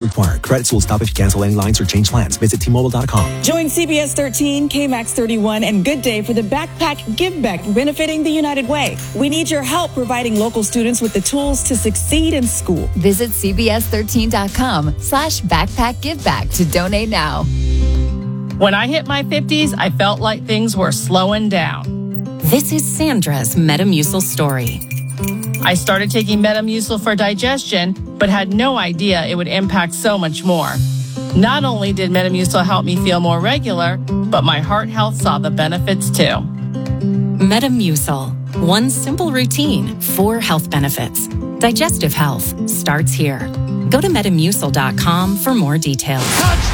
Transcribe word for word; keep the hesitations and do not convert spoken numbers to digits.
required. Credits will stop if you cancel any lines or change plans. Visit T Mobile dot com. Join C B S thirteen, K MAX thirty-one, and Good Day for the Backpack Give Back benefiting the United Way. We need your help providing local students with the tools to succeed in school. Visit C B S thirteen dot com slash backpack give back to donate now. When I hit my fifties, I felt like things were slowing down. This is Sandra's Metamucil story. I started taking Metamucil for digestion, but had no idea it would impact so much more. Not only did Metamucil help me feel more regular, but my heart health saw the benefits too. Metamucil. One simple routine, four health benefits. Digestive health starts here. Go to metamucil dot com for more details.